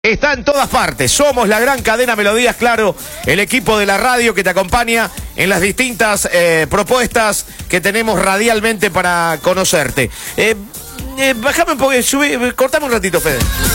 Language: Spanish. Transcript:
Está en todas partes, somos la gran cadena Melodías, claro, el equipo de la radio que te acompaña en las distintas propuestas que tenemos radialmente para conocerte. Bájame un poco, cortame un ratito, Fede.